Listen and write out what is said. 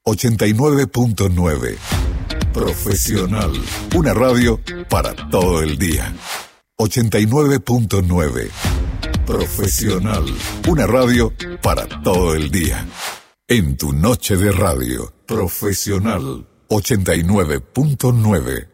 89.9. Profesional. Una radio para todo el día. 89.9. Profesional. Una radio para todo el día. En tu noche de radio. Profesional. 89.9.